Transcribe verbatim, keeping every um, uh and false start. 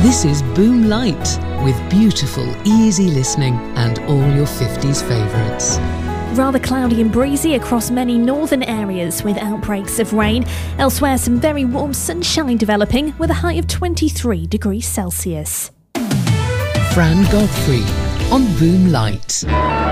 This is Boom Light, with beautiful, easy listening and all your fifties favourites. Rather cloudy and breezy across many northern areas with outbreaks of rain. Elsewhere, some very warm sunshine developing with a high of twenty-three degrees Celsius. Fran Godfrey on Boom Light.